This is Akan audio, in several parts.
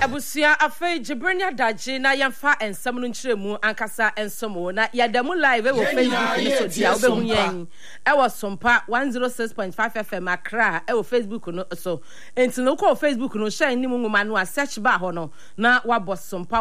Abusia afei Jibrania Daji na yamfa ensam no nkyeremu ankasa ensomo na yadamu live wo Facebook no so dia obehu yen e wo sompa 106.5 FM Accra e wo Facebook no so enti no ko Facebook no shine ni mu ngoma no a search bar ho no na wabo sompa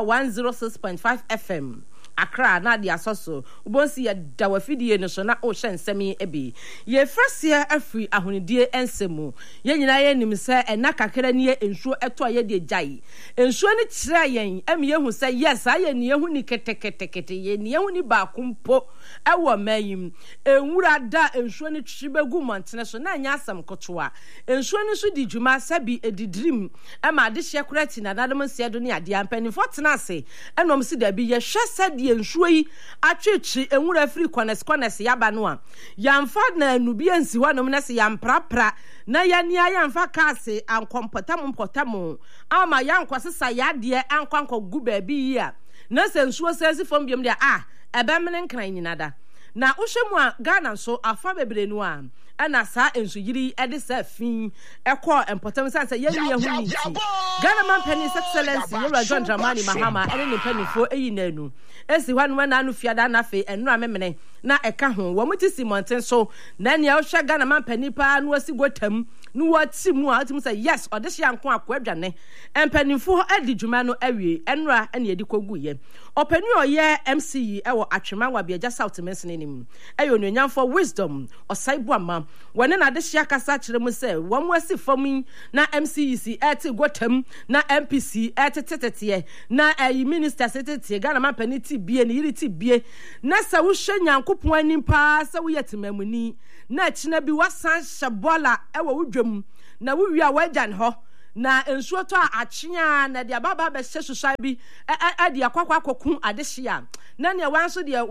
106.5 FM Accra na dia soso ubonsi ya dawafidie no so na o hye nsemi ebi ye frasia afri ahonidie ensemu ye nyina ye nim se ena kakra ne ye ensuo eto ye de jai ensuo ne kire yen em ye hu se yes aye ne ye hu ni ketekete ye ne ye hu ni ba kumpo ewo mayim enwura da ensuo ne twibegu montene so na nya asam kotoa ensuo ne so di dwuma sabi edidrim ema de hye kurati na dadom siedo ne ade ampanifo tena ase enom si da bi ye hwese ensuo yi atwetwe enwura free kones yaba no a yamfa na anubi ansi hwanom na se yamprapra na yania yamfa kase ankompotam ama yankwasesa yade ankwanko gu baabi yi a na se ensuo sesi fom biom de ebemene nkran nyinada na wohwemu a Ghana so afa bebre no a ana sa ensu yiri ede sa fin ekọ empotam sanse ye hu ni Ghana man penny excellence ye John Dramani Mahama ene ne penifo eyi nanu esi hwanu na anu fiada na fe enu amemene na eka ho wo muti simonten so na ne ohwe Ghana man penny pa no asi gotam no wati mu a otim say yes odehye anko akọ adwane empenifo edi dwuma no awie enura ene edi kogu ye opani oye MCE ewo Atwemanwa Biaja South Mensenim eyo nonyamfo wisdom osaibu ama wone na adehye akasa kire mu say wo mu asi fami na MCEC eti gotam na MPC etetetete na minister setete Ghana man penny ti bie ne yiri ti bie na sa wo hwe nyankopon anim pa sa wo yetemamuni na china bi wasan shabola ewo wudwam na wo wi a wajan ho na ensuo to a akyea na de ababa be hye susai bi ade akwakwa kokun adehye a na ne wanso de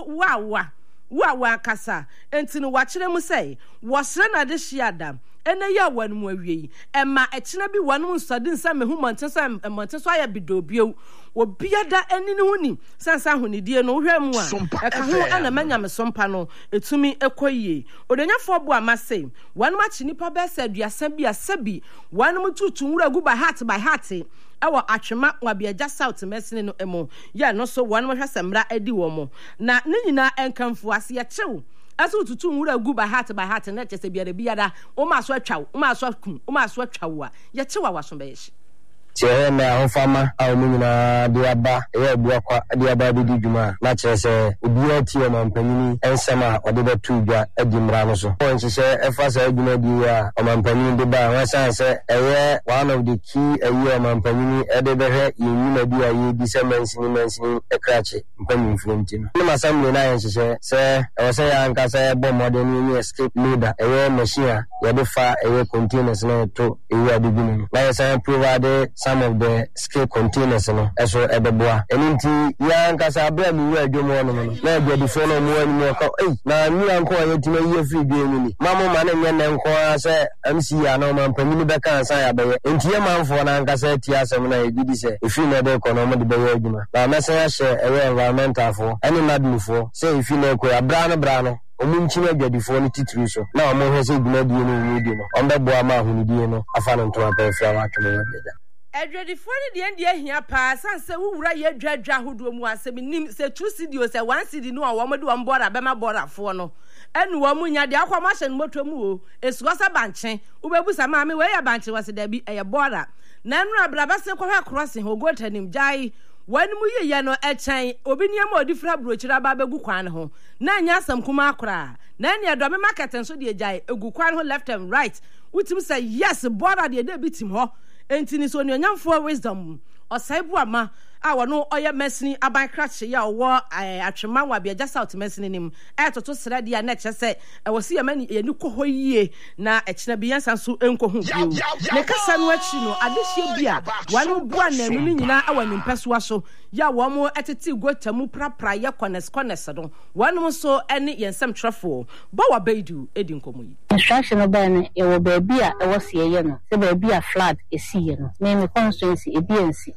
wa kasa enti no wakire mu sei wo sre na adehye adam ene ya wanu mu awie ema ekina bi wanu nsade nsa mehu monten so aya bidobio obiada eni ne huni sansa honidie no hwɛ mu a eka ho ana manya me sompa no etumi ekoyie odonyafo bo amase wanu achi nipa be sa aduasa bi asabi wanu tutu nwura gu by heart ewo Atwemanwa Biaja South Mesene no emo ya no so wanu hwɛ samra adi wo mo na ne nyina enkamfo ase ya kyew aso tutu nwura gu by heart na kyese biada o ma so atwa o ma so akum o ma so atwa a ye kyewa waso be ye Tiye me ahofama a omuna de aba e abuakwa de aba bi dwuma na kyerese obi atie mampanyini ensema ode betu dwa adimra no so on se efa sa adwuma di a mampanyini de ba wa sanse eye one of the key eye mampanyini ede behwe yinuma di a ye disemansini ekrache mpanyini fronti no ma assembly na yen se e se ya anka se bo modern ni escape loader eye machine ya de fa eye containers na to eye adibinu na ye se provide some of the scale containers no eso ebeboa eninti ya nkasa abra mi wi adwomo no na agudifo no mo ani mo ka na mi anko ayetima ye free bi eni mamo ma na nya na nko ase MC ya na ma mpanyini be kan san ya be enti ye manfo na nkasa ti asem na egidi se ifi na de economy de be adwuma na mesa ya she ewe environmental fo eni madlufo se ifi na ko abra no omunchina agudifo no titiri so na omo hwe se guna die no wi di no ombeboa ma ahunidie no afa no nto apa fra wa Atwemanwa Biaja Edredifo ni de ndie hia pa sanse wuwura ye dwadwa hodo mu asemi nim se 2 CD se 1 CD no wo mode wo mbora be ma bora fo no enu wo munya de akwama hye no moto mu o esuwasa banche ubebusa ma me we ya banche wase da bi eye bora na enu abraba se kwa crossing hogotanim jai wani mu ye no echen obi niam odi fra brochira ba begu kwan ho na anya asam kuma akora na ene do me market nso de jai egu kwan ho left and right utim say yes bora de bitim ho enti ni so nyamfo wisdom osaibu ama a wono oye mesini abankrache ya wo Atwemanwa Biaja South Mesini nim etoto srade ya na kyese wosi ya mani yeni koho yie na ekina biyansa so enkohu bio ne kasa no achi no adehye bia wanu bua na emu nyina awani mpeso so ya wo mo eteti gotamu prapra ye kones do wanu so ene yensem trafo ba wa baidu edi nkomuyi instruction ba na ye wo ba bia e wo se ye no se ba bia flat esi ye no me constituency ebiensi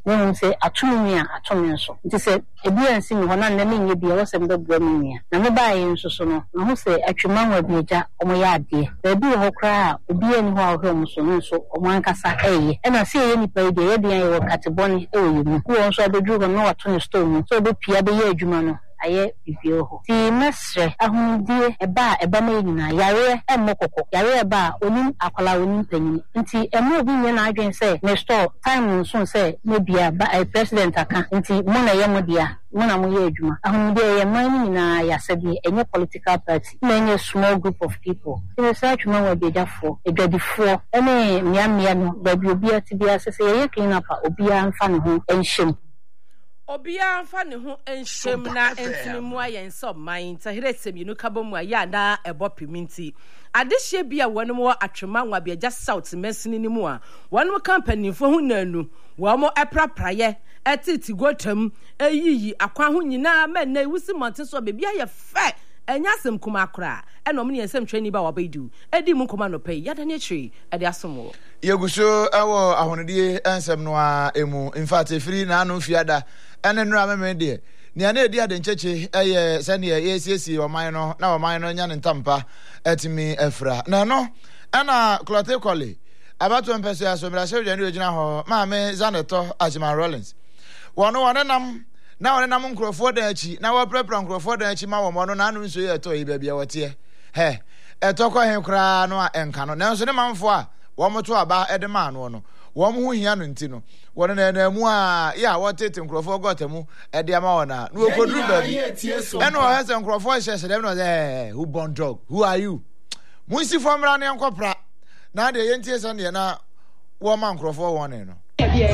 when say atomi so nti say ebi ansi me hona na menye bia wo sem bebua me nia na me ba yin so no ho say atwemanwa bieja omo ya ade ba bi ho kra obi ani ho ahwo so no so omo ankasa eye e na say ye nipa ide ye dia ye wo kateboni e wo yimu wo so abedru ho no wato ne stone so be pia be ye adwuma no aye bibio ho ti mesre ahundie eba ma nyina yare emmokoko yare eba onim akwala onim panyin nti emo obi nye na adwen say me store time so say me bia ba president aka nti mo na ye modia mo na mo ye adwuma ahundie ye man nyina ya sade enye political party na enye small group of people so say atwuma wa bejafo edwadifo ene miamia no ba bi obi atibia sese ye clean up obi amfa ne ho enhyem Obia fa ne ho enhyem na entinimu ayen so man tahere seminu kabomu aya na ebopiminti adehye bia wonum wo atwema nwa bia just south mesini ni mu a wonum company fo hu nanu wo mo eprapraye etiti gotam eyiyi akwa ho nyina men na ewusi monte so be bia ye fe enyasem kuma akra enom ne ensem twani ba wabedu edi mu kuma no pay yada ne chiri ede asomo yeguso ewo ahonodie ensem no a emu in fact efiri na anu fiada ene nura meme de ne na edi ade ncheche eye sane yesiesi oman no na oman no nya ne ntampa etimi efra na no ana clote kole abato mpese asomra se dwani ogina ho ma me zaneto Ajman Rollins wono nam na wone nam nkrofo da achi na wa prepra nkrofo da achi ma wo mo no na anu nso ye to yi bia wote he etokọ he kra no a enka no nanso ne manfo a wo moto aba edema no wo mo hu hia no nti no wone na mu a ya wotete nkrofo gotamu ede ama wona no okodru ba bi eno o hese nkrofo hye dem no who born dog who are you munsi fomra ne nkopra na de ye ntie so ne na wo ma nkrofo wone no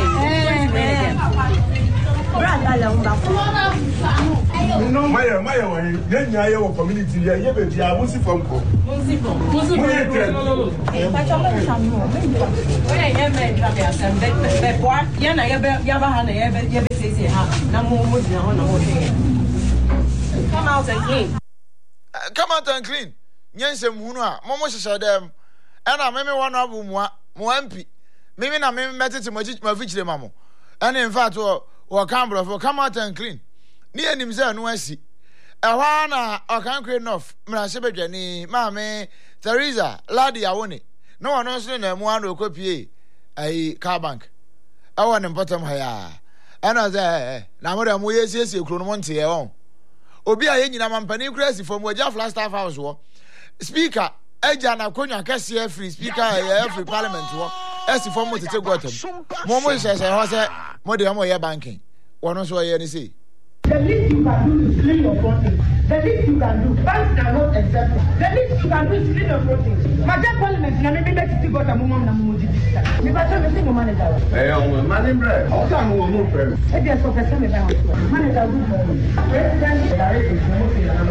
no maya wa yenya ye wo community ye be dia musi fom ko musi no pa chama chamu oya ye me trabe asem be boa ye na ye ba ha na ye be sese ha na mo dina ho na wo he come out and clean nyense muhunu a mo hyehyɛ dem ɛna meme wɔ no abu mo ampi meme na meme metete ma fichire ma mo ɛna in fact wo Canberra for come out and clean ni anim say no asi ɛhwa na okan create enough mra hye bedwani maame Teresa Ladi Awone no one nso na mu anu okopie ai car bank ɛwɔ ne mpɔtam ha ya ɛna say na mo da mo yesiesie kuro no mo nte ɛwɔ obi a ye nyina mampani kura si fom wagya Flagstaff House wo speaker eja na konwa kase free speaker every parliament wo esi fom mo tete gotam mo hyehyɛ ho say mo de mo ye banking one so ye ni say the least you can do is clean your property. The least you can do, banks are not exempt. The least you can do is clean your property. My dear parliament, na me be to go to mum na mum di this time. Me ba say me say manager. Eh, on manager bread. O ka mo mo pay. E dey so person me ba ho. Manager good for me. President direct is mo say na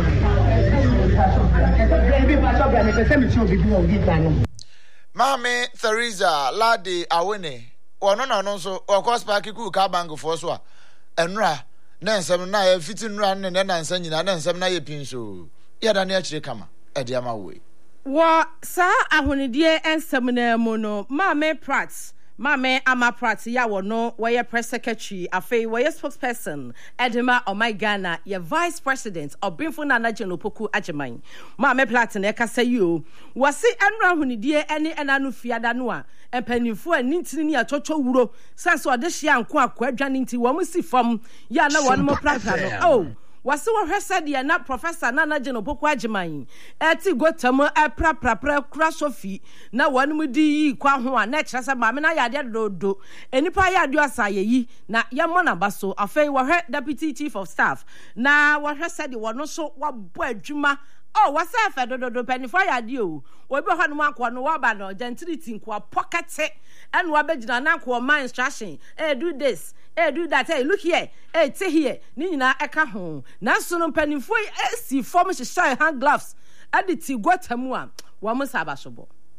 me. Mame Teresa Ladi Awone ono na no so okos park ku ka bank for so a enra na nsem na ya fitin nra ne na nsa nyina na nsem na ye pinso ya da na akire kama ede ama we wo sa ahonedie ensem na mu no Mame Pratt Mame Ama Pratt ya wo no wo press secretary afei wo spokesperson Edema Ghana ye vice president Obinfo Nana Genopoku Agyeman Mame Pratt na kasa yo wo se enra ahonedie ene enanu fiada no a empanifo anintini ni atoto wuro sanso ode hia nko akwadwane nti wo musi fam ya na wo no Pratt no oh wase wo hwesa de na professor Nana Genopoku Agyeman eti gotam eprapra kura sofi na wonum di yi kwa ho a na kyerese maame na yade dodo enipa yade asaye yi na yemo na baso afei wo hwe deputy chief of staff na wo hwesa de wono so wabo adwuma oh wase afa dodo penifo yade o obi ho no akwa no wa ba no gentility nko pocket and wa begina na nko man instruction do this do that look here say here ni nyina eka ho na so no penifo si form hyehyɛ hand gloves aditi gotamu a wo mo saba sobo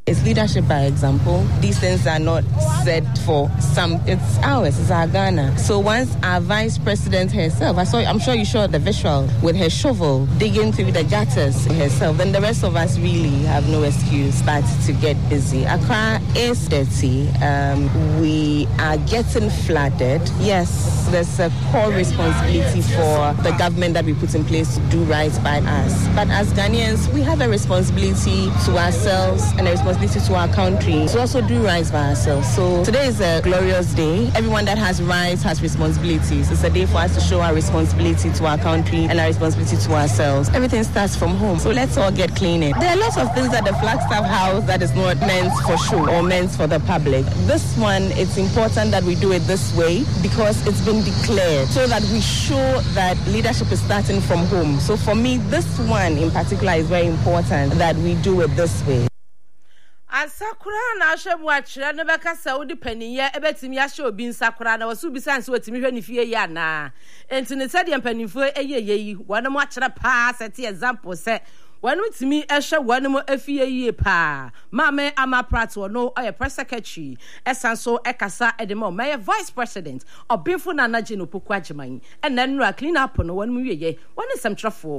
It's leadership by example. These things are not said for some. It's ours. It's our Ghana. So once our vice president herself, I'm sure you saw the visual with her shovel digging through the gutters herself, then the rest of us really have no excuse but to get busy. Accra is dirty. We are getting flooded. Yes, there's a core responsibility for the government that we put in place to do right by us. But as Ghanaians, we have a responsibility to ourselves and a responsibility to our country to also do right by ourselves. So today is a glorious day. Everyone that has rights has responsibilities. It's a day for us to show our responsibility to our country and our responsibility to ourselves. Everything starts from home. So let's all get cleaning. There are lots of things at the Flagstaff House that is not meant for show or meant for the public. This one, it's important that we do it this way because it's been declared so that we show that leadership is starting from home. So for me, this one in particular is very important that we do it this way. Asakura na ahwe mu akira no beka sa wodi paniye ebetimi ahwe obi nsakura na wasu bi sanse wetimi hwe ni fie ya na enti ne sade mpanimfo eyeyeyi wona mu akira pa set example se wonu timi ehwe wonu mu afie yie pa mame amaprat no oye press secretary esanso ekasa edemo my vice president obinfo na naje no poku agiman enanura clean up no wonu mu wieye wonu semtrefo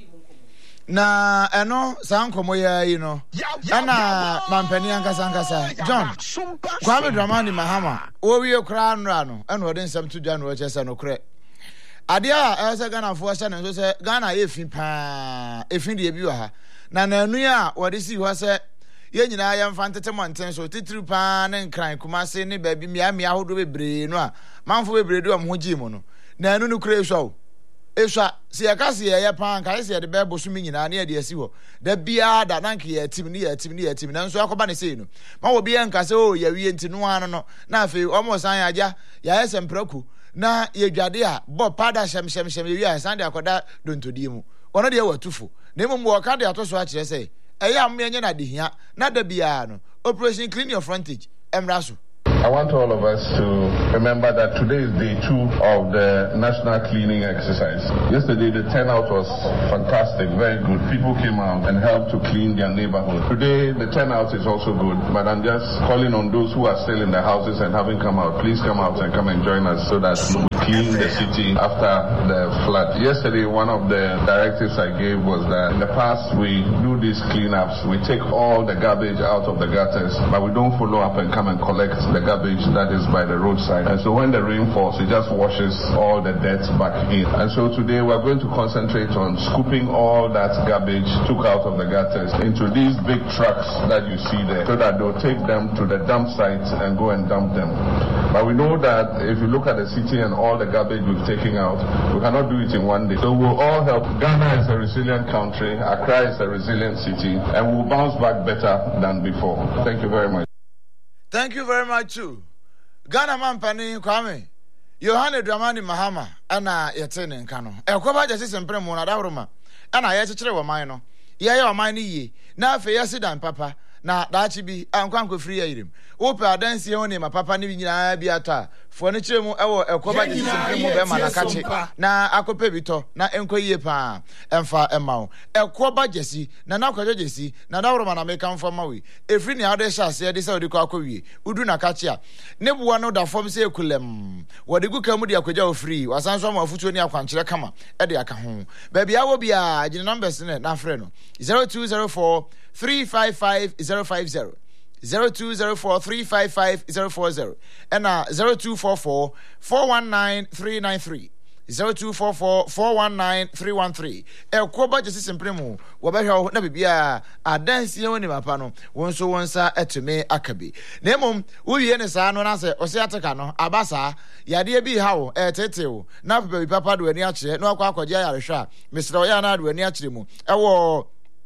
na eno sankomo ya yi no ana mampani ankasa John Kwame Dramani Mahama wo wie kra nra no eno ode nsem to dwa no wo chese no kre ade a ese Ghana fo se no se Ghana ye fin pa efin de bi wa ha na nanu a wode si ho se ye nyina ya mfa ntete monten so titiri pa ne nkran kumase ne ba bi mia hodo bebre no a manfo bebre do am ho gi mu no nanu no kre so Esha si akasi ye pan kai se de bebo so mi nyina na ye de asi ho da bia da nanke ye tim na nso akoba ne sei no ma wo bia nka se o ye wie ntinu ano no na afi omo san aja ya ese mpraku na ye dwade a bo pada shem ye wi a san de akoda dontodie mu ono de watufo na emu wo ka de atoso a kire se eya am enye na de hia na da bia no operation clean your frontage emra so. I want all of us to remember that today is day 2 of the national cleaning exercise. Yesterday, the turnout was fantastic, very good. People came out and helped to clean their neighborhood. Today, the turnout is also good, but I'm just calling on those who are still in the houses and haven't come out. Please come out and come and join us so that we clean the city after the flood. Yesterday, one of the directives I gave was that in the past, we do these cleanups. We take all the garbage out of the gutters, but we don't follow up and come and collect the garbage that is by the roadside. And so when the rain falls, it just washes all the dirt back in. And so today we're going to concentrate on scooping all that garbage took out of the gutters into these big trucks that you see there so that they'll take them to the dump sites and go and dump them. But we know that if you look at the city and all the garbage we've taken out, we cannot do it in one day. So we'll all help. Ghana is a resilient country, Accra is a resilient city, and we'll bounce back better than before. Thank you very much. Thank you very much too. Ghana Mampani Kwame Yohane Dramani Mahama ana yetene nka no ekoba je sesempre mu na dawroma ana ye chekere wo man no ye ye wo man ni yi na afa ye sidan papa na daachi bi ankwanko free yirim wo pe adansi ho ne ma papa ni nyina bi ata fo ne kire mu ewo ekoba je sesempre mu be ma na kache na akope bito na enkoyie pa emfa emawo ekoba jesi na nakwaje jesi na dawroma na meka mfa mawe efri ni ade sha se de se odi kwa akwie udu na kache a ne buwa no da fom se ekulem wode guka mu de akwaja ofri wasanso ma afutuo ni akwankire kama e de aka ho ba bia wo bia agine numbers ne na frɛ no 0204 355 050 0204 355 040 and 0244 419 393 0244 419 313 ekoba jesi simpremu wobehwe na bibia adansi woni mapa no wonso wonsa etume akabi na emom wuye ne saa no na se ose ateka no abasa yade bi hawo etetewo na papa bi papa do ani akire no akwa akwaje yarehwa misra ya na do ani akire mu ewo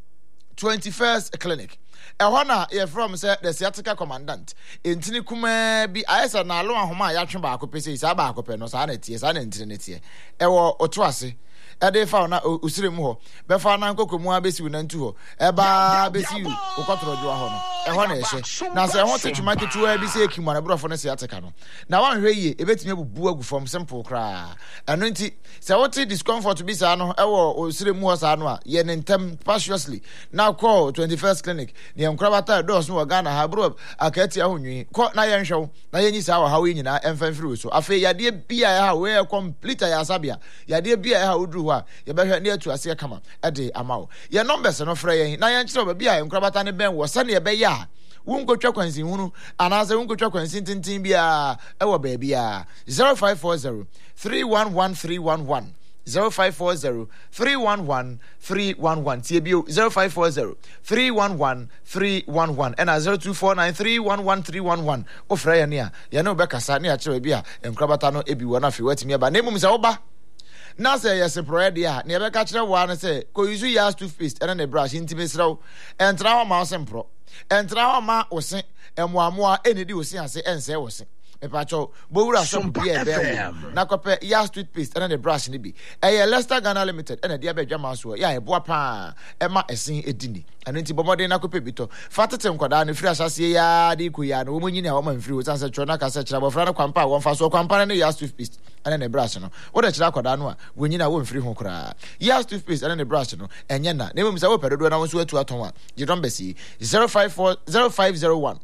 21st clinic ehona ye from say the sciatica commandant entini kuma bi ayesa na alo ahoma ya twe ba akopese isa ba akope no sa na tie sa na ntire ne tie ewo otoase ede fa na usire mu ho be fa na nkokomu abesi na ntu ho eba besi ukotoro jo ho no ehɔ na ehye na sɛ ehɔ te twuma ketewa bi sɛ ekimwa na brofo no sɛ ateka no na wan hwɛ yie ebetimi abubu agu fam simple kra ɛno nti sɛ wote discomfort bi saa no ɛwɔ osire mu hɔ saa no a yɛ ne ntem paciously na call 21st clinic ne enkrabata dos no Ghana ha bro akati ahonwi kɔ na yɛ nhwɛw na yɛ nyi saa wɔ hawo nyina ɛmfa mfiri so afei yade bia ya ha we complete ya sabia yade bia ya ha oduru hɔ a yɛbɛhwɛ ne atu ase kama ɛde amawo yɛ numbers no frɛ yɛn na yɛn kyerɛ ba bia enkrabata ne ben wɔ sɛ ne yɛbɛyɛ a wunkotwa kwansin hunu anaasɛ wunkotwa kwansin tintin bia ɛwɔ baabi a 0540 311311 0540 311 311 TBO 0540 311 311 and 0249 311 311 ofra ya nia ya no be kasa ne ya kire bi a enkrabata no ebi wona fi watimi aba na emum se woba na se yes proed ya ne be ka kire wa na se ko use yas toothpaste and ne brush intime sraw entra wa ma osempro entra wa ma ose emuamoa enedi osi ase ense wose epacho bowura shop bia be na kope yas toothpaste and the brush ni bi Leicester Ghana Limited and the abedwa maso ya eboa pa ema esin edini anu nti bomode na kope bito fatete nkwada no firi asase ya de kuya no mo nyini a wo man firi wo sanse tro na kasa kira bofra na kwampa wo mfa so kwampa ne yas toothpaste and the brush no wo de kira kwada no a wo nyina wo mfiri ho kra yas toothpaste and the brush no enye na na mum sa wo pedodo na wo so atu aton a je don besi 0501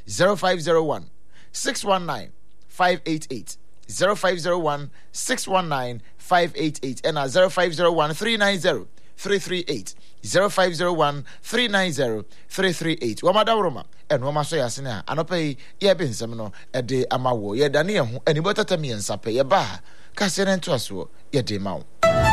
619 588 0501 619 588 and 0501 390 338 0501 390 338 wamada roma and wama so yasene anopai ye be nsem no e de amawo ye dane ye ho anibotata mi ensape ye ba ka se ne nto aso ye de mawo